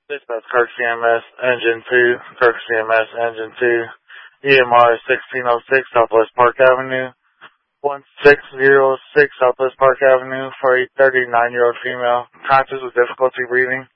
Dispatch Kirk CMS, Engine 2, Kirk CMS, Engine 2, EMR 1606 Southwest Park Avenue, 1606 Southwest Park Avenue for a 39-year-old female, conscious with difficulty breathing.